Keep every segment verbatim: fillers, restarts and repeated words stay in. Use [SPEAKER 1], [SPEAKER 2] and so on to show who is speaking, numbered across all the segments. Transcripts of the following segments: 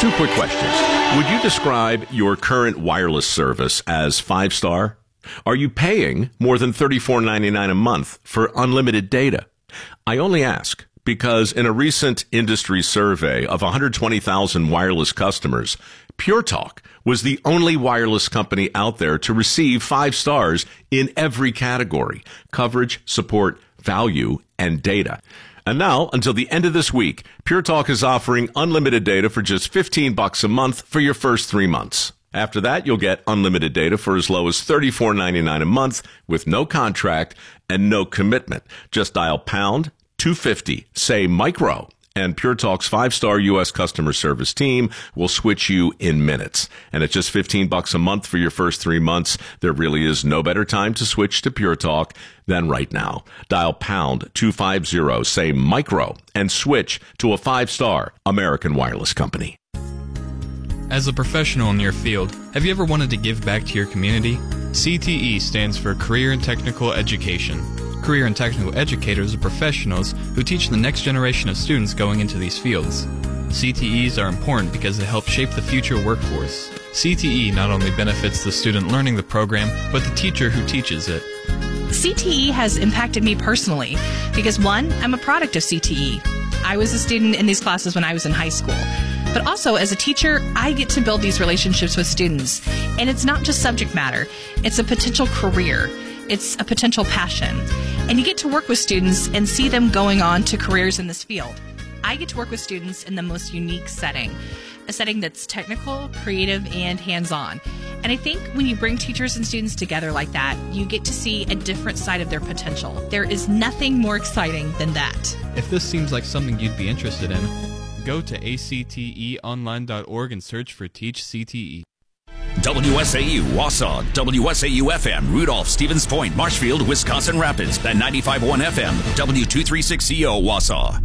[SPEAKER 1] Two quick questions. Would you describe your current wireless service as five-star? Are you paying more than thirty-four ninety-nine a month for unlimited data? I only ask because in a recent industry survey of one hundred twenty thousand wireless customers, Pure Talk was the only wireless company out there to receive five stars in every category: coverage, support, value, and data. And now, until the end of this week, Pure Talk is offering unlimited data for just fifteen bucks a month for your first three months. After that, you'll get unlimited data for as low as thirty-four ninety-nine a month with no contract and no commitment. Just dial pound two fifty, say micro, and Pure Talk's five-star U S customer service team will switch you in minutes. And at just fifteen bucks a month for your first three months, there really is no better time to switch to Pure Talk than right now. Dial pound two fifty, say micro, and switch to a five-star American wireless company.
[SPEAKER 2] As a professional in your field, have you ever wanted to give back to your community? C T E stands for Career and Technical Education. Career and technical educators are professionals who teach the next generation of students going into these fields. C T Es are important because they help shape the future workforce. C T E not only benefits the student learning the program, but the teacher who teaches it.
[SPEAKER 3] C T E has impacted me personally because, one, I'm a product of C T E. I was a student in these classes when I was in high school. But also, as a teacher, I get to build these relationships with students. And it's not just subject matter. It's a potential career. It's a potential passion. And you get to work with students and see them going on to careers in this field. I get to work with students in the most unique setting, a setting that's technical, creative, and hands-on. And I think when you bring teachers and students together like that, you get to see a different side of their potential. There is nothing more exciting than that.
[SPEAKER 2] If this seems like something you'd be interested in, go to A C T E online dot org and search for Teach C T E.
[SPEAKER 4] W S A U, Wausau, W S A U F M, Rudolph, Stevens Point, Marshfield, Wisconsin Rapids, and ninety-five point one F M, W two thirty-six C O, Wausau.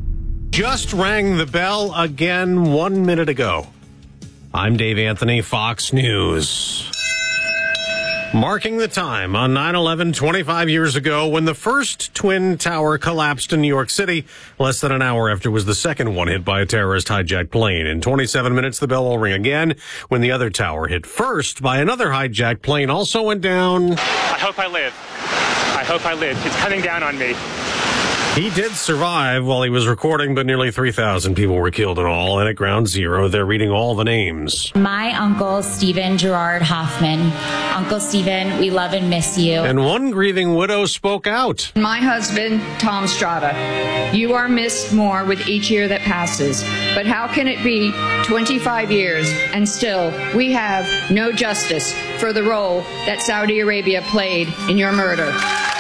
[SPEAKER 5] Just rang the bell again one minute ago. I'm Dave Anthony, Fox News. Marking the time on nine eleven, twenty-five years ago, when the first Twin Tower collapsed in New York City, less than an hour after was the second one hit by a terrorist hijacked plane. In twenty-seven minutes, the bell will ring again when the other tower hit first by another hijacked plane also went down.
[SPEAKER 6] I hope I live. I hope I live. It's coming down on me.
[SPEAKER 5] He did survive while he was recording, but nearly three thousand people were killed in all. And at Ground Zero, they're reading all the names.
[SPEAKER 7] My uncle, Stephen Gerard Hoffman. Uncle Stephen, we love and miss you.
[SPEAKER 5] And one grieving widow spoke out.
[SPEAKER 8] My husband, Tom Strada. You are missed more with each year that passes. But how can it be twenty-five years and still we have no justice for the role that Saudi Arabia played in your murder?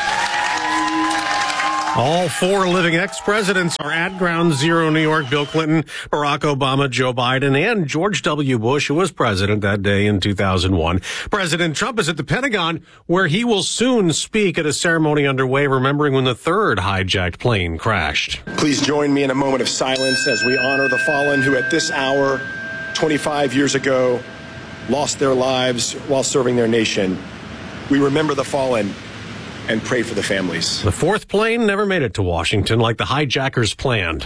[SPEAKER 5] All four living ex-presidents are at Ground Zero, New York. Bill Clinton, Barack Obama, Joe Biden, and George W. Bush, who was president that day in two thousand one. President Trump is at the Pentagon, where he will soon speak at a ceremony underway, remembering when the third hijacked plane crashed.
[SPEAKER 9] Please join me in a moment of silence as we honor the fallen who at this hour, twenty-five years ago, lost their lives while serving their nation. We remember the fallen and pray for the families.
[SPEAKER 5] The fourth plane never made it to Washington like the hijackers planned.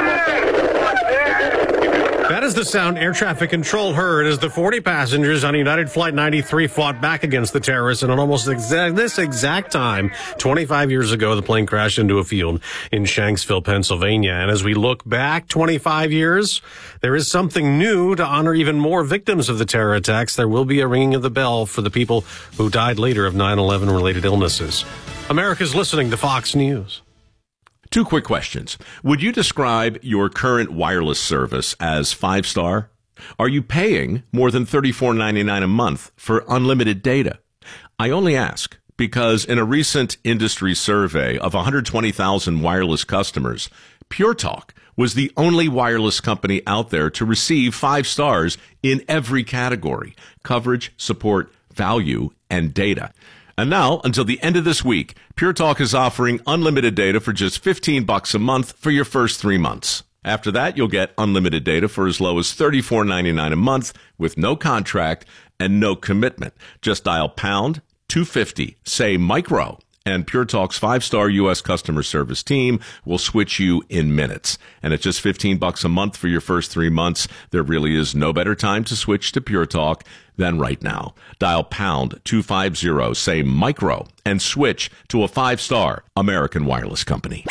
[SPEAKER 5] That is the sound air traffic control heard as the forty passengers on United Flight ninety-three fought back against the terrorists. And at almost exact, this exact time, twenty-five years ago, the plane crashed into a field in Shanksville, Pennsylvania. And as we look back twenty-five years, there is something new to honor even more victims of the terror attacks. There will be a ringing of the bell for the people who died later of nine eleven related illnesses. America's listening to Fox News.
[SPEAKER 1] Two quick questions. Would you describe your current wireless service as five-star? Are you paying more than thirty-four ninety-nine a month for unlimited data? I only ask because in a recent industry survey of one hundred twenty thousand wireless customers, Pure Talk was the only wireless company out there to receive five stars in every category: coverage, support, value, and data. And now, until the end of this week, Pure Talk is offering unlimited data for just fifteen bucks a month for your first three months. After that, you'll get unlimited data for as low as thirty-four ninety-nine a month with no contract and no commitment. Just dial pound two fifty, say micro, And Pure Talk's five-star U S customer service team will switch you in minutes. And at just fifteen bucks a month for your first three months, there really is no better time to switch to Pure Talk than right now. Dial pound two fifty, say micro, and switch to a five-star American Wireless company.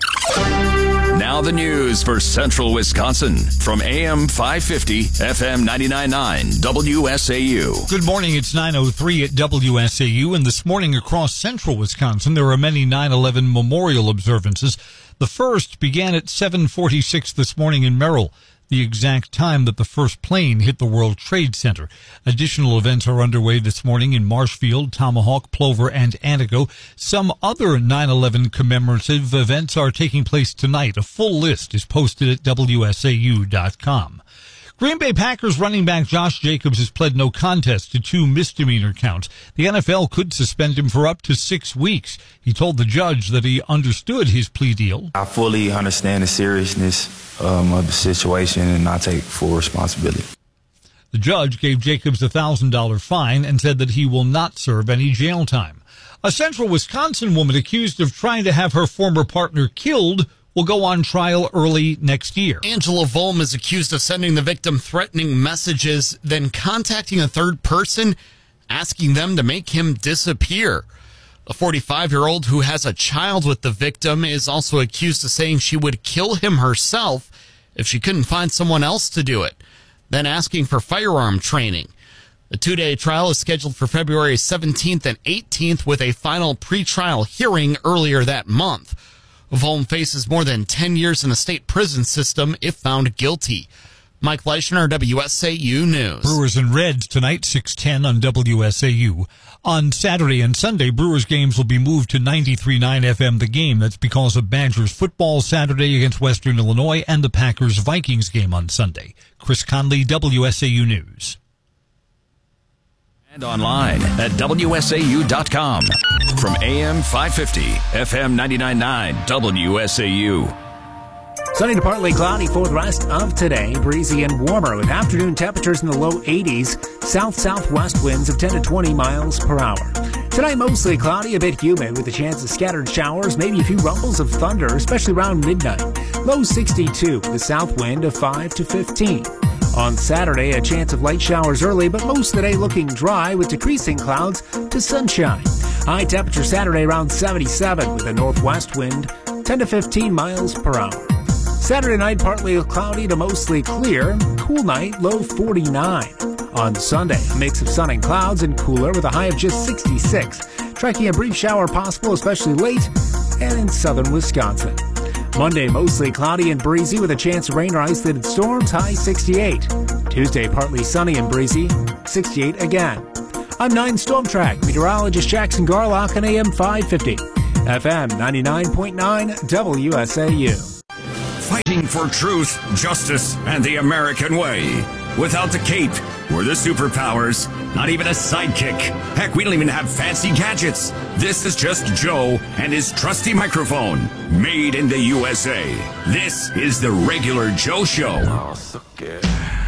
[SPEAKER 4] Now the news for Central Wisconsin from A M five fifty, F M ninety-nine point nine, W S A U.
[SPEAKER 10] Good morning. It's nine oh three at W S A U, and this morning across Central Wisconsin, there are many nine eleven memorial observances. The first began at seven forty-six this morning in Merrill, the exact time that the first plane hit the World Trade Center. Additional events are underway this morning in Marshfield, Tomahawk, Plover, and Antigo. Some other nine eleven commemorative events are taking place tonight. A full list is posted at W S A U dot com. Green Bay Packers running back Josh Jacobs has pled no contest to two misdemeanor counts. The N F L could suspend him for up to six weeks. He told the judge that he understood his plea deal.
[SPEAKER 11] I fully understand the seriousness um, of the situation, and I take full responsibility.
[SPEAKER 10] The judge gave Jacobs a one thousand dollars fine and said that he will not serve any jail time. A Central Wisconsin woman accused of trying to have her former partner killed will go on trial early next year.
[SPEAKER 12] Angela Volm is accused of sending the victim threatening messages, then contacting a third person, asking them to make him disappear. The forty-five-year-old who has a child with the victim is also accused of saying she would kill him herself if she couldn't find someone else to do it, then asking for firearm training. The two-day trial is scheduled for February seventeenth and eighteenth with a final pretrial hearing earlier that month. Volm faces more than ten years in the state prison system if found guilty. Mike Fleischner, W S A U News.
[SPEAKER 10] Brewers and Reds tonight, six ten on W S A U. On Saturday and Sunday, Brewers games will be moved to ninety-three point nine F M The Game. That's because of Badgers football Saturday against Western Illinois and the Packers-Vikings game on Sunday. Chris Conley, W S A U News.
[SPEAKER 4] And online at W S A U dot com. From A M five fifty, F M ninety-nine point nine, W S A U.
[SPEAKER 13] Sunny to partly cloudy for the rest of today. Breezy and warmer with afternoon temperatures in the low eighties. South-southwest winds of ten to twenty miles per hour. Tonight mostly cloudy, a bit humid with a chance of scattered showers, maybe a few rumbles of thunder, especially around midnight. Low sixty-two with a south wind of five to fifteen. On Saturday, a chance of light showers early, but most of the day looking dry with decreasing clouds to sunshine. High temperature Saturday around seventy-seven with a northwest wind ten to fifteen miles per hour. Saturday night, partly cloudy to mostly clear. Cool night, low forty-nine. On Sunday, a mix of sun and clouds and cooler with a high of just sixty-six. Tracking a brief shower possible, especially late and in southern Wisconsin. Monday, mostly cloudy and breezy with a chance of rain or isolated storms, high sixty-eight. Tuesday, partly sunny and breezy, sixty-eight again. I'm nine Storm Track meteorologist Jackson Garlock on A M five fifty, F M ninety-nine point nine, W S A U.
[SPEAKER 4] Fighting for truth, justice, and the American way. Without the cape or the superpowers, not even a sidekick. Heck, we don't even have fancy gadgets. This is just Joe and his trusty microphone, made in the U S A. This is the Regular Joe Show.
[SPEAKER 11] Oh, so good.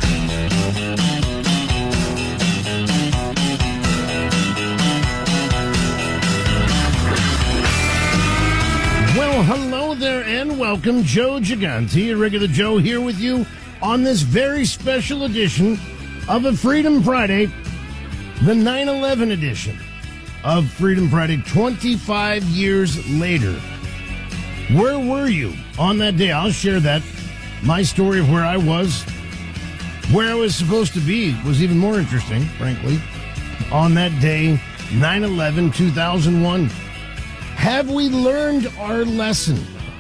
[SPEAKER 14] Well, hello there and welcome. Joe Gigante, Regular Joe, here with you on this very special edition of a Freedom Friday, the nine eleven edition of Freedom Friday, twenty-five years later. Where were you on that day? I'll share that. My story of where I was, where I was supposed to be, was even more interesting, frankly, on that day, nine eleven two thousand one. Have we learned our lesson?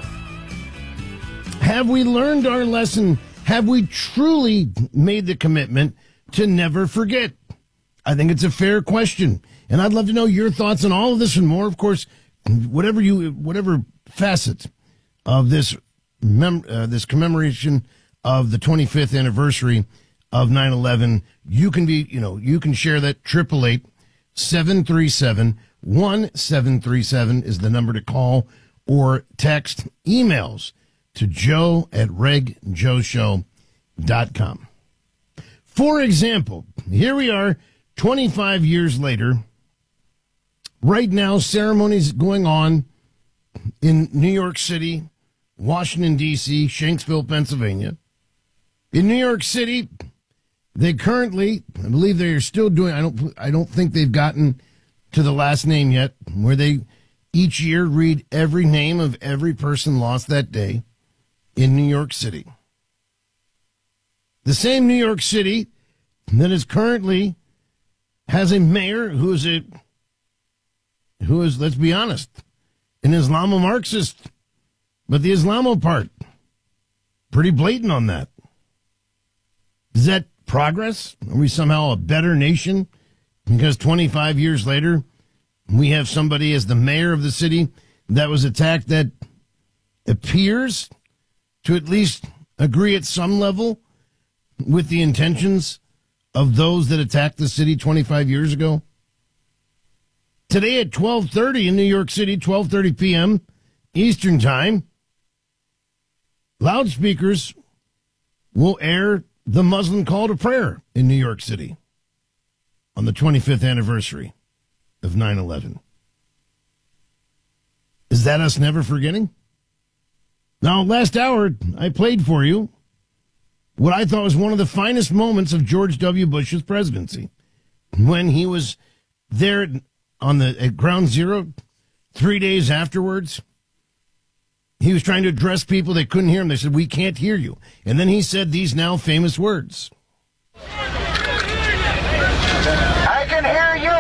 [SPEAKER 14] Have we learned our lesson? Have we truly made the commitment to never forget? I think it's a fair question. And I'd love to know your thoughts on all of this and more. Of course, whatever you, whatever facet of this, mem- uh, this commemoration of the twenty-fifth anniversary of nine eleven, you can be, you know, you can share that. Triple eight seven three seven one seven three seven is the number to call or text. Emails to joe at reg joe show dot com. For example, here we are twenty-five years later. right now, ceremonies going on in New York City, Washington, D C, Shanksville, Pennsylvania. In New York City, they currently, I believe they are still doing, I don't, I don't think they've gotten to the last name yet, where they each year read every name of every person lost that day in New York City. The same New York City that is currently has a mayor who is a, who is, let's be honest, an Islamo-Marxist, but the Islamo part, pretty blatant on that. Is that progress? Are we somehow a better nation because twenty-five years later we have somebody as the mayor of the city that was attacked that appears to at least agree at some level with the intentions of those that attacked the city twenty-five years ago? Today at twelve thirty in New York City, twelve thirty p.m. Eastern Time, loudspeakers will air the Muslim call to prayer in New York City on the twenty-fifth anniversary of nine eleven. Is that us never forgetting? Now, last hour, I played for you what I thought was one of the finest moments of George W. Bush's presidency, when he was there on the at Ground Zero three days afterwards. He was trying to address people. They couldn't hear him. They said, "We can't hear you." And then he said these now famous words.
[SPEAKER 15] I can hear you.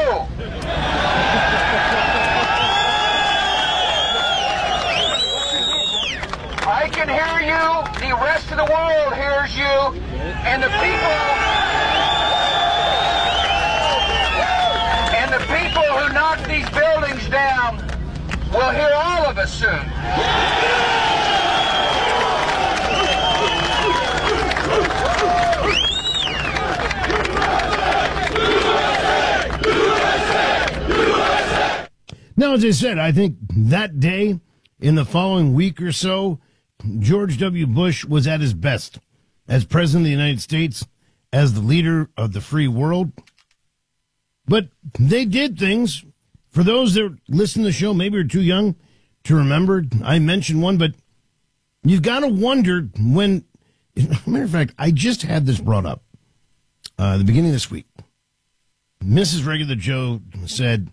[SPEAKER 15] I can hear you. The rest of the world hears you. And the people, and the people who knock these buildings down will hear all of us soon.
[SPEAKER 14] Now, as I said, I think that day, in the following week or so, George W. Bush was at his best as President of the United States, as the leader of the free world. But they did things. For those that listen to the show, maybe are too young to remember, I mentioned one, but you've got to wonder when, as a matter of fact, I just had this brought up uh, at the beginning of this week. Missus Regular Joe said,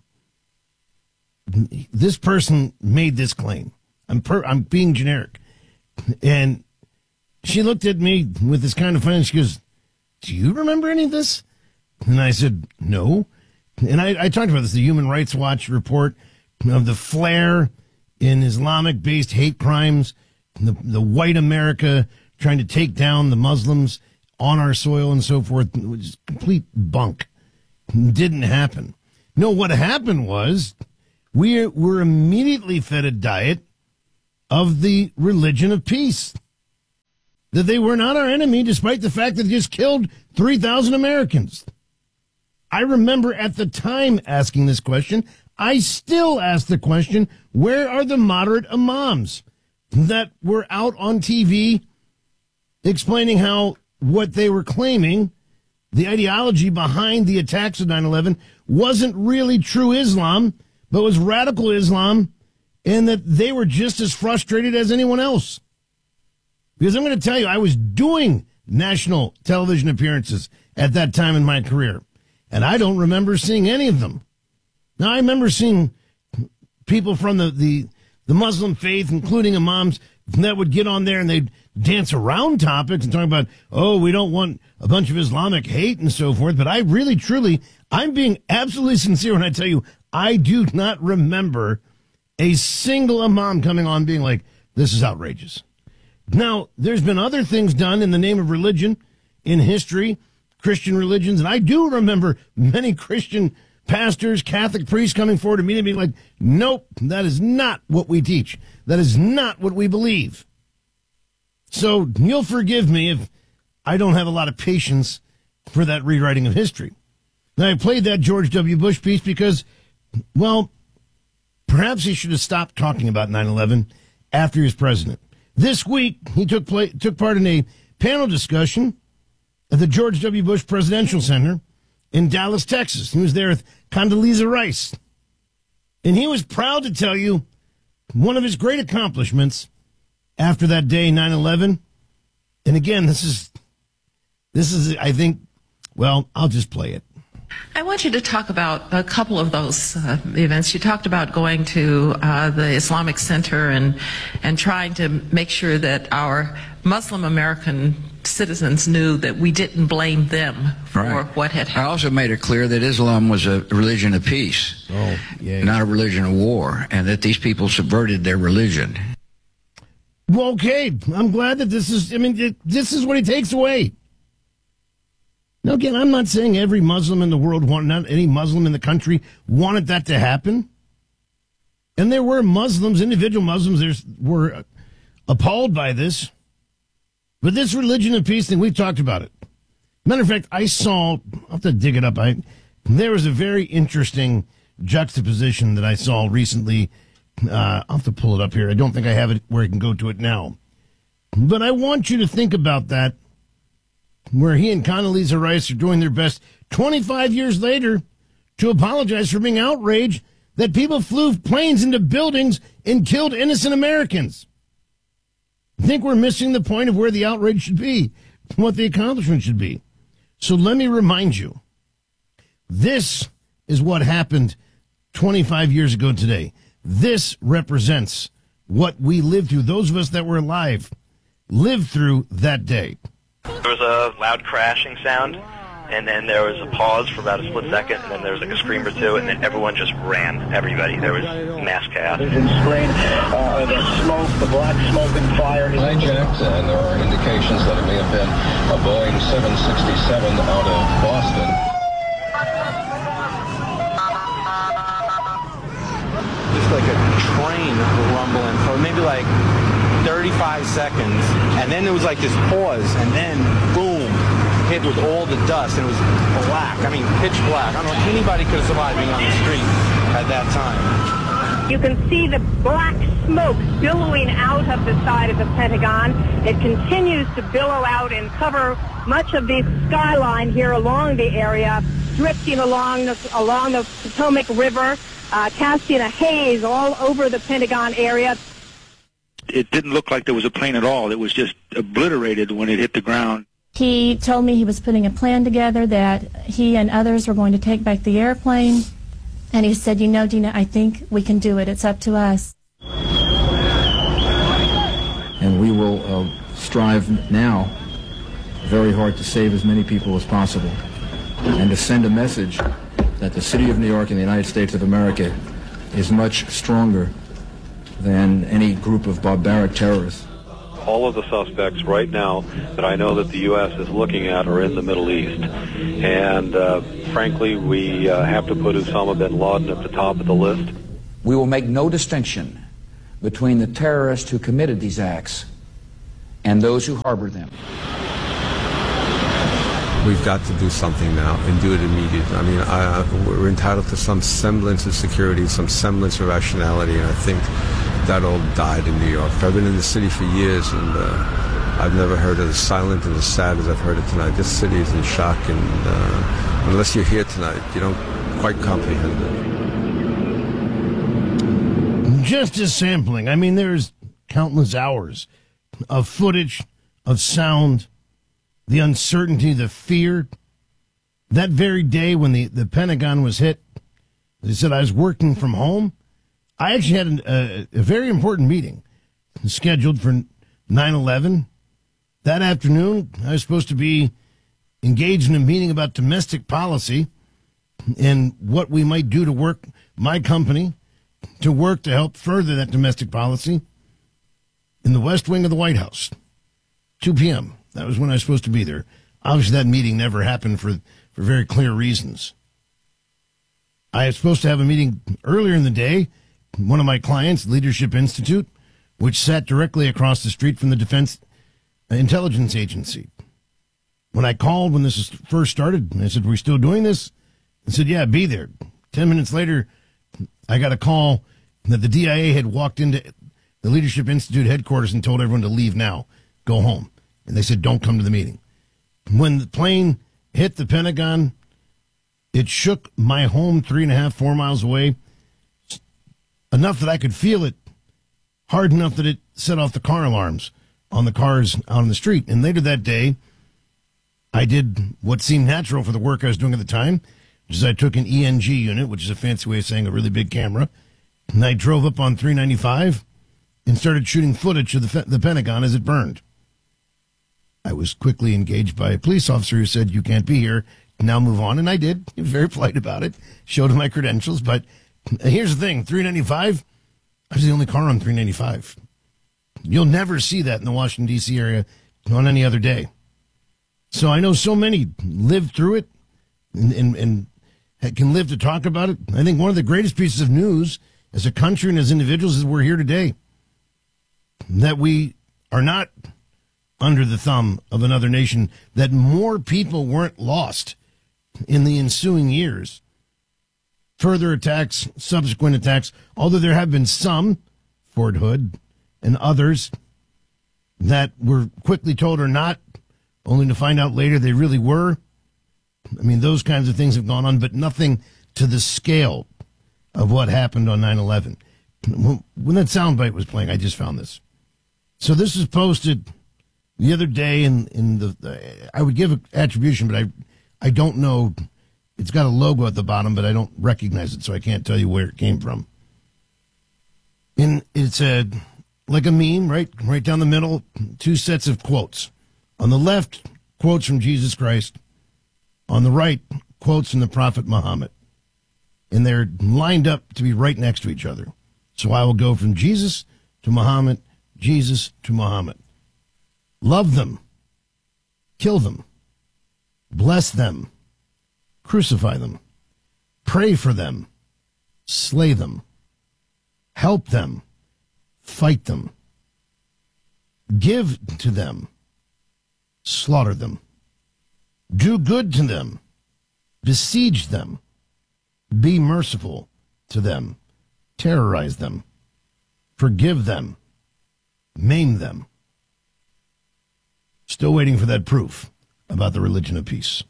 [SPEAKER 14] this person made this claim. I'm per, I'm being generic. And she looked at me with this kind of fun, and she goes, "Do you remember any of this?" And I said, "No." And I, I talked about this, the Human Rights Watch report of the flare in Islamic-based hate crimes, the, the white America trying to take down the Muslims on our soil and so forth. It was complete bunk. It didn't happen. No, what happened was we were immediately fed a diet of the religion of peace. That they were not our enemy, despite the fact that they just killed three thousand Americans. I remember at the time asking this question. I still ask the question, where are the moderate imams that were out on T V explaining how what they were claiming, the ideology behind the attacks of nine eleven, wasn't really true Islam, but was radical Islam, and that they were just as frustrated as anyone else? Because I'm going to tell you, I was doing national television appearances at that time in my career, and I don't remember seeing any of them. Now, I remember seeing people from the, the, the Muslim faith, including imams, that would get on there and they'd dance around topics and talk about, oh, we don't want a bunch of Islamic hate and so forth. But I really, truly, I'm being absolutely sincere when I tell you, I do not remember a single imam coming on being like, this is outrageous. Now, there's been other things done in the name of religion in history, Christian religions, and I do remember many Christian pastors, Catholic priests coming forward to me and being like, nope, that is not what we teach. That is not what we believe. So you'll forgive me if I don't have a lot of patience for that rewriting of history. Now, I played that George W. Bush piece because, well, perhaps he should have stopped talking about nine eleven after he was president. This week, he took play, took part in a panel discussion at the George W. Bush Presidential Center in Dallas, Texas. He was there with Condoleezza Rice. And he was proud to tell you one of his great accomplishments after that day, nine eleven. And again, this is, this is, I think, well, I'll just play it.
[SPEAKER 16] I want you to talk about a couple of those uh, events. You talked about going to uh, the Islamic Center and and trying to make sure that our Muslim American citizens knew that we didn't blame them for
[SPEAKER 17] Right.
[SPEAKER 16] what had happened.
[SPEAKER 17] I also made it clear that Islam was a religion of peace,
[SPEAKER 14] oh, yeah.
[SPEAKER 17] not a religion of war, and that these people subverted their religion.
[SPEAKER 14] Well, okay, I'm glad that this is, I mean, it, this is what he takes away. Now, again, I'm not saying every Muslim in the world, wanted, not any Muslim in the country wanted that to happen. And there were Muslims, individual Muslims, there were appalled by this. But this religion of peace thing, we've talked about it. Matter of fact, I saw, I'll have to dig it up. I, there was a very interesting juxtaposition that I saw recently. Uh, I'll have to pull it up here. I don't think I have it where I can go to it now. But I want you to think about that, where he and Condoleezza Rice are doing their best twenty-five years later to apologize for being outraged that people flew planes into buildings and killed innocent Americans. I think we're missing the point of where the outrage should be, what the accomplishment should be. So let me remind you, this is what happened twenty-five years ago today. This represents what we lived through. Those of us that were alive lived through that day.
[SPEAKER 18] There was a loud crashing sound, and then there was a pause for about a split second, and then there was like a scream or two, and then everyone just ran. Everybody. There was mass chaos.
[SPEAKER 15] Explain uh, the smoke, the black smoke and fire.
[SPEAKER 19] Hijacked, and there are indications that it may have been a Boeing seven sixty-seven out of Boston.
[SPEAKER 20] Just like a train rumbling for maybe like thirty-five seconds, and then there was like this pause, and then boom, hit with all the dust, and it was black. I mean, pitch black. I don't know if anybody could have survived being on the street at that time.
[SPEAKER 21] You can see the black smoke billowing out of the side of the Pentagon. It continues to billow out and cover much of the skyline here along the area, drifting along the, along the Potomac River, uh, casting a haze all over the Pentagon area.
[SPEAKER 22] It didn't look like there was a plane at all. It was just obliterated when it hit the ground.
[SPEAKER 23] He told me he was putting a plan together, that he and others were going to take back the airplane. And he said, you know, Dina, I think we can do it. It's up to us.
[SPEAKER 24] And we will uh, strive now very hard to save as many people as possible and to send a message that the city of New York and the United States of America is much stronger than any group of barbaric terrorists.
[SPEAKER 25] All of the suspects right now that I know that the U S is looking at are in the Middle East. And uh, frankly, we uh, have to put Osama bin Laden at the top of the list.
[SPEAKER 24] We will make no distinction between the terrorists who committed these acts and those who harbor them.
[SPEAKER 26] We've got to do something now and do it immediately. I mean, I, we're entitled to some semblance of security, some semblance of rationality, and I think that all died in New York. I've been in the city for years, and uh, I've never heard it as silent and as sad as I've heard it tonight. This city is in shock, and uh, unless you're here tonight, you don't quite comprehend
[SPEAKER 14] it. Just a sampling. I mean, there's countless hours of footage, of sound, the uncertainty, the fear. That very day when the, the Pentagon was hit, they said I was working from home. I actually had an, a, a very important meeting scheduled for nine eleven. That afternoon, I was supposed to be engaged in a meeting about domestic policy and what we might do to work, my company, to work to help further that domestic policy in the West Wing of the White House. two p.m. That was when I was supposed to be there. Obviously, that meeting never happened for, for very clear reasons. I was supposed to have a meeting earlier in the day. One of my clients, Leadership Institute, which sat directly across the street from the Defense Intelligence Agency. When I called when this was first started, I said, "We're still doing this?" I said, "Yeah, be there." Ten minutes later, I got a call that the D I A had walked into the Leadership Institute headquarters and told everyone to leave now, go home. And they said, "Don't come to the meeting." When the plane hit the Pentagon, it shook my home three and a half, four miles away. enough that I could feel it, hard enough that it set off the car alarms on the cars out on the street. And later that day, I did what seemed natural for the work I was doing at the time, which is I took an E N G unit, which is a fancy way of saying a really big camera, and I drove up on three ninety-five and started shooting footage of the, the Pentagon as it burned. I was quickly engaged by a police officer who said, "You can't be here, now move on." And I did. He was very polite about it, showed him my credentials. But here's the thing, three ninety-five, I was the only car on three ninety-five. You'll never see that in the Washington, D C area on any other day. So I know so many lived through it and, and, and can live to talk about it. I think one of the greatest pieces of news as a country and as individuals is we're here today. That we are not under the thumb of another nation, that more people weren't lost in the ensuing years. Further attacks, subsequent attacks, although there have been some, Fort Hood and others, that were quickly told are not, only to find out later they really were. I mean, those kinds of things have gone on, but nothing to the scale of what happened on nine eleven. When that soundbite was playing, I just found this. So this was posted the other day in, in the, I would give attribution, but I, I don't know. It's got a logo at the bottom, but I don't recognize it, so I can't tell you where it came from. And it's a, like a meme, right? Right down the middle, two sets of quotes. On the left, quotes from Jesus Christ. On the right, quotes from the Prophet Muhammad. And they're lined up to be right next to each other. So I will go from Jesus to Muhammad, Jesus to Muhammad. Love them. Kill them. Bless them. Crucify them. Pray for them. Slay them. Help them. Fight them. Give to them. Slaughter them. Do good to them. Besiege them. Be merciful to them. Terrorize them. Forgive them. Maim them. Still waiting for that proof about the religion of peace.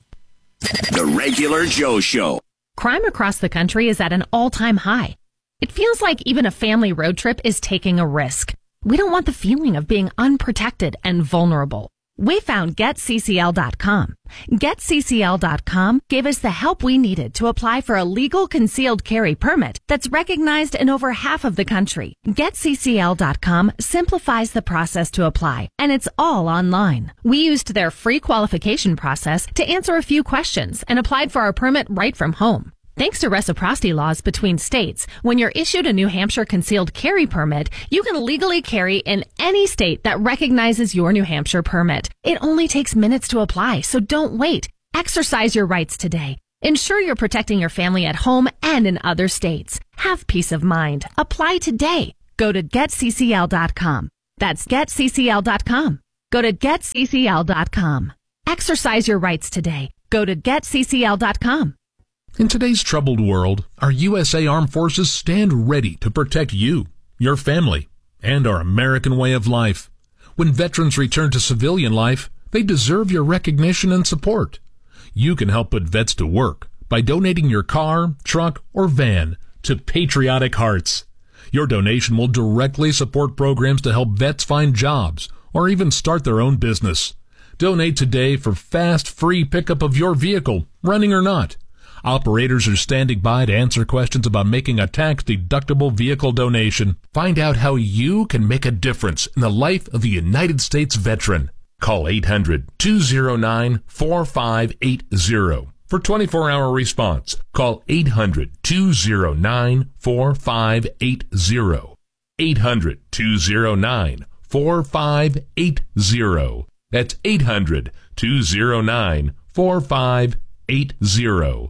[SPEAKER 2] The Regular Joe Show.
[SPEAKER 3] Crime across the country is at an all-time high. It feels like even a family road trip is taking a risk. We don't want the feeling of being unprotected and vulnerable. We found Get C C L dot com. Get C C L dot com gave us the help we needed to apply for a legal concealed carry permit that's recognized in over half of the country. Get C C L dot com simplifies the process to apply, and it's all online. We used their free qualification process to answer a few questions and applied for our permit right from home. Thanks to reciprocity laws between states, when you're issued a New Hampshire concealed carry permit, you can legally carry in any state that recognizes your New Hampshire permit. It only takes minutes to apply, so don't wait. Exercise your rights today. Ensure you're protecting your family at home and in other states. Have peace of mind. Apply today. Go to Get C C L dot com. That's Get C C L dot com. Go to Get C C L dot com. Exercise your rights today. Go to Get C C L dot com.
[SPEAKER 6] In today's troubled world, our U S A Armed Forces stand ready to protect you, your family, and our American way of life. When veterans return to civilian life, they deserve your recognition and support. You can help put vets to work by donating your car, truck, or van to Patriotic Hearts. Your donation will directly support programs to help vets find jobs or even start their own business. Donate today for fast, free pickup of your vehicle, running or not. Operators are standing by to answer questions about making a tax-deductible vehicle donation. Find out how you can make a difference in the life of a United States veteran. Call eight hundred, two oh nine, four five eight oh for twenty-four hour response. Call eight hundred, two oh nine, four five eight oh. eight hundred, two oh nine, four five eight oh. That's eight hundred, two oh nine, four five eight oh.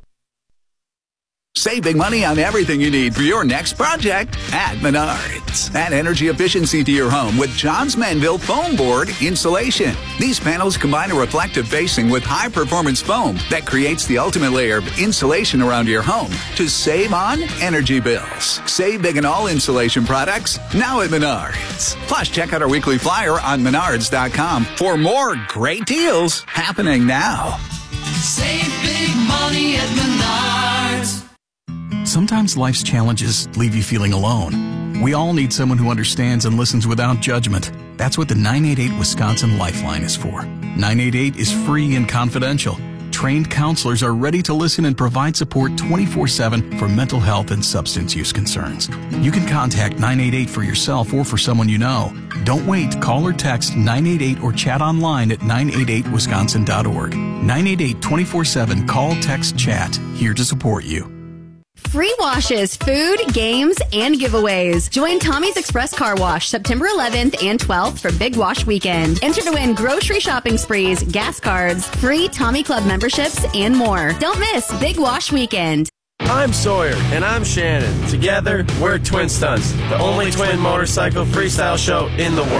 [SPEAKER 2] Saving money on everything you need for your next project at Menards. Add energy efficiency to your home with Johns Manville Foam Board Insulation. These panels combine a reflective facing with high-performance foam that creates the ultimate layer of insulation around your home to save on energy bills. Save big on all insulation products now at Menards. Plus, check out our weekly flyer on menards dot com for more great deals happening now.
[SPEAKER 7] Save big money at Menards.
[SPEAKER 1] Sometimes life's challenges leave you feeling alone. We all need someone who understands and listens without judgment. That's what the nine eight eight Wisconsin Lifeline is for. nine eight eight is free and confidential. Trained counselors are ready to listen and provide support twenty-four seven for mental health and substance use concerns. You can contact nine eight eight for yourself or for someone you know. Don't wait. Call or text nine eight eight or chat online at nine eight eight wisconsin dot org. nine eight eight twenty-four seven Call, text, chat. Here to support you.
[SPEAKER 5] Free washes, food, games, and giveaways. Join Tommy's Express Car Wash September eleventh and twelfth for Big Wash Weekend. Enter to win grocery shopping sprees, gas cards, free Tommy Club memberships, and more. Don't miss Big Wash Weekend.
[SPEAKER 7] I'm Sawyer, and I'm Shannon. Together, we're Twin Stunts, the only twin motorcycle freestyle show in the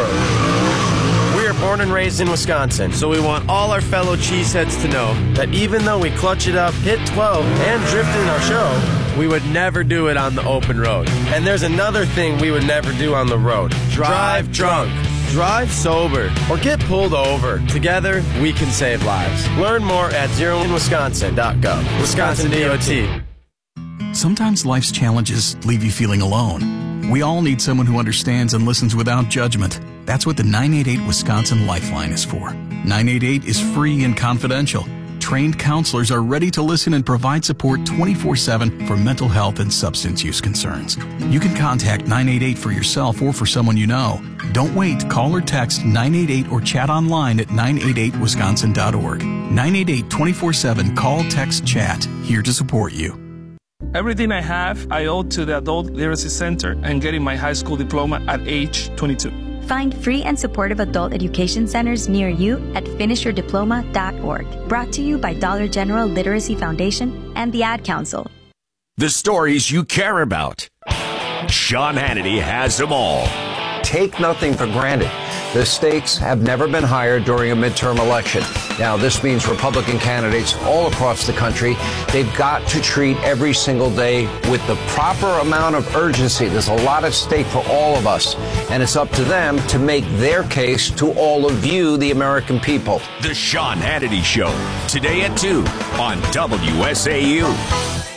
[SPEAKER 7] world. We are born and raised in Wisconsin, so we want all our fellow cheeseheads to know that even though we clutch it up, hit twelve, and drift in our show, we would never do it on the open road. And there's another thing we would never do on the road. Drive drunk. Drive sober. Or get pulled over. Together, we can save lives. Learn more at zero in wisconsin dot gov. Wisconsin D O T.
[SPEAKER 1] Sometimes life's challenges leave you feeling alone. We all need someone who understands and listens without judgment. That's what the nine eight eight Wisconsin Lifeline is for. nine eight eight is free and confidential. Trained counselors are ready to listen and provide support twenty-four seven for mental health and substance use concerns. You can contact nine eight eight for yourself or for someone you know. Don't wait. Call or text nine eight eight or chat online at nine eight eight wisconsin dot org. nine eight eight twenty-four seven Call, text, chat. Here to support you.
[SPEAKER 8] Everything I have, I owe to the Adult Literacy Center and getting my high school diploma at age twenty-two.
[SPEAKER 9] Find free and supportive adult education centers near you at finish your diploma dot org. Brought to you by Dollar General Literacy Foundation and the Ad Council.
[SPEAKER 4] The stories you care about. Sean Hannity has them all.
[SPEAKER 12] Take nothing for granted. The stakes have never been higher during a midterm election. Now, this means Republican candidates all across the country, they've got to treat every single day with the proper amount of urgency. There's a lot at stake for all of us, and it's up to them to make their case to all of you, the American people.
[SPEAKER 4] The Sean Hannity Show, today at two on W S A U.